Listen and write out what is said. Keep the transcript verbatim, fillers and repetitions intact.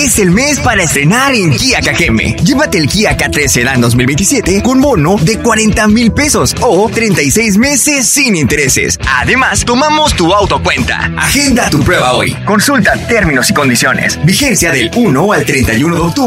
Es el mes para estrenar en Kia Cajeme. Llévate el Kia K tres Sedan dos mil veintisiete con bono de cuarenta mil pesos o treinta y seis meses sin intereses. Además, tomamos tu auto a cuenta. Agenda tu prueba hoy. Consulta términos y condiciones. Vigencia del uno al treinta y uno de octubre.